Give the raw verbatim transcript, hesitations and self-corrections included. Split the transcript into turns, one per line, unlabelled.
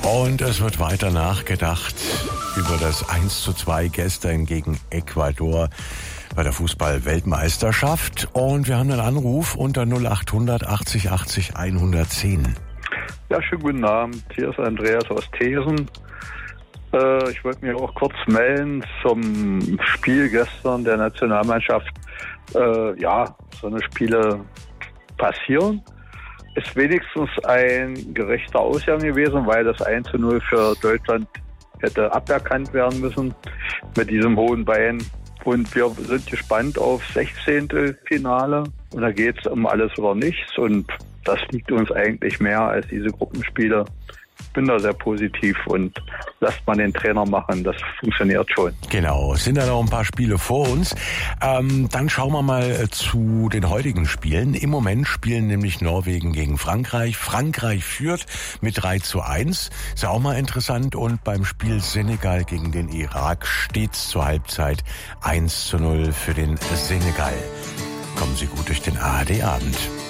Und es wird weiter nachgedacht über das eins zu zwei gestern gegen Ecuador bei der Fußball-Weltmeisterschaft. Und wir haben einen Anruf unter null acht hundert achtzig achtzig hundertzehn.
Ja, schönen guten Abend. Hier ist Andreas aus Thesen. Äh, ich wollte mich auch kurz melden zum Spiel gestern der Nationalmannschaft. Äh, ja, so eine Spiele passieren. Ist wenigstens ein gerechter Ausgang gewesen, weil das eins zu null für Deutschland hätte aberkannt werden müssen mit diesem hohen Bein. Und wir sind gespannt auf Sechzehntelfinale. Und da geht es um alles oder nichts. Und das liegt uns eigentlich mehr als diese Gruppenspiele. Ich bin da sehr positiv und lasst mal den Trainer machen, das funktioniert schon.
Genau, es sind ja noch ein paar Spiele vor uns. Ähm, dann schauen wir mal zu den heutigen Spielen. Im Moment spielen nämlich Norwegen gegen Frankreich. Frankreich führt mit drei zu eins. Ist ja auch mal interessant. Und beim Spiel Senegal gegen den Irak steht es zur Halbzeit eins zu null für den Senegal. Kommen Sie gut durch den A R D-Abend.